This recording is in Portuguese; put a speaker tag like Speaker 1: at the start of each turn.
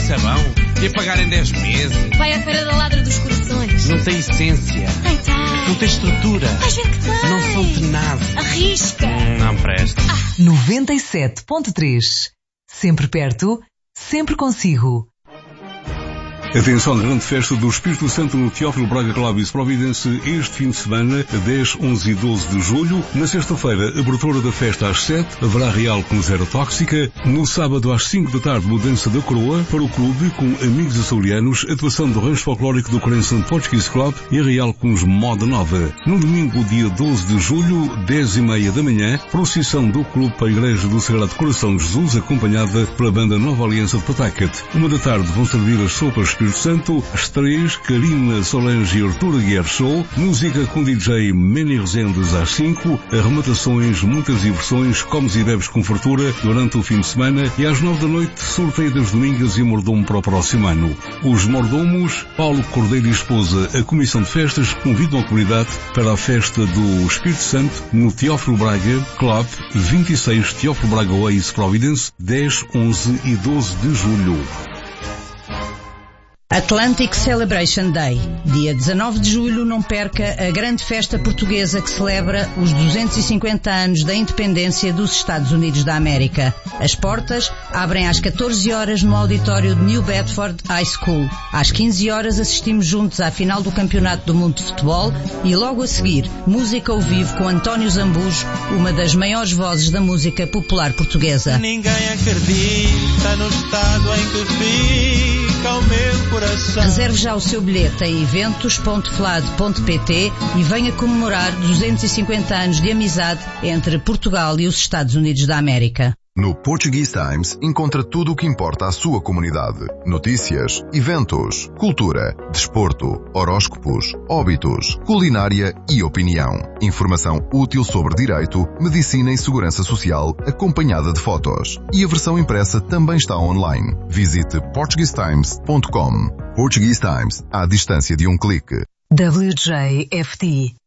Speaker 1: sabão e a pagar em 10 meses.
Speaker 2: Vai à Feira da Ladra dos Corações.
Speaker 1: Não tem essência.
Speaker 2: Tem.
Speaker 1: Não tem estrutura.
Speaker 2: Vais ver que tem.
Speaker 1: Não são tenazes.
Speaker 2: Arrisca.
Speaker 1: Não presta.
Speaker 3: 97.3. Sempre perto, sempre consigo.
Speaker 4: Atenção, grande festa do Espírito Santo no Teófilo Braga Club Providence este fim de semana, 10, 11 e 12 de julho. Na sexta-feira, abertura da festa às 7, haverá Real com Zero Tóxica. No sábado, às 5 da tarde, mudança da coroa para o clube com amigos açorianos, atuação do rancho folclórico do Crenson Portuguese Club e Real com os Moda Nova. No domingo, dia 12 de julho, 10h30 da manhã, procissão do clube para a Igreja do Sagrado Coração de Jesus, acompanhada pela banda Nova Aliança de Patacat. 1 da tarde vão servir as sopas Espírito Santo, às 3, Karina Solange e Arturo Guerre Show, música com DJ Manny Rezendes às 5, arrematações, muitas diversões, comes e bebes com fartura durante o fim de semana e às 9 da noite, sorteio das domingas e mordomo para o próximo ano. Os mordomos, Paulo Cordeiro e esposa, a Comissão de Festas, convidam a comunidade para a festa do Espírito Santo no Teófilo Braga Club, 26 Teófilo Braga Way Providence, 10, 11 e 12 de julho.
Speaker 5: Atlantic Celebration Day. Dia 19 de julho, não perca a grande festa portuguesa que celebra os 250 anos da independência dos Estados Unidos da América. As portas abrem às 14 horas no auditório de New Bedford High School. Às 15 horas assistimos juntos à final do Campeonato do Mundo de Futebol e logo a seguir, música ao vivo com António Zambujo, uma das maiores vozes da música popular portuguesa.
Speaker 6: Ninguém acredita no estado em que fica o meu coração.
Speaker 5: Reserve já o seu bilhete em eventos.flad.pt e venha comemorar 250 anos de amizade entre Portugal e os Estados Unidos da América.
Speaker 7: No Portuguese Times encontra tudo o que importa à sua comunidade. Notícias, eventos, cultura, desporto, horóscopos, óbitos, culinária e opinião. Informação útil sobre direito, medicina e segurança social, acompanhada de fotos. E a versão impressa também está online. Visite portuguesetimes.com. Portuguese Times, à distância de um clique.
Speaker 3: WJFT